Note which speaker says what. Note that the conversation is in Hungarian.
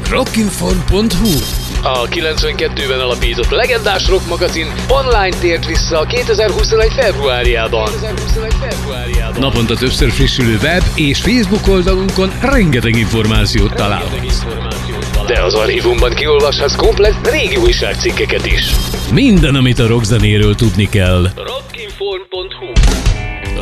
Speaker 1: Rockinform.hu.
Speaker 2: A 92-ben alapított legendás rock magazin online tért vissza 2021. februárjában.
Speaker 1: Naponta többször frissülő web és Facebook oldalunkon rengeteg információt találhatsz.
Speaker 2: De az archívumban kiolvashatsz komplett régi újságcikkeket is.
Speaker 1: Minden, amit a rockzenéről tudni kell.
Speaker 2: Rock